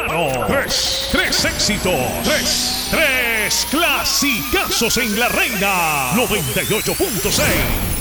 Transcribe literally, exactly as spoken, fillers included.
mano. Tres, tres éxitos. Tres, tres clasicazos en la Reina noventa y ocho punto seis.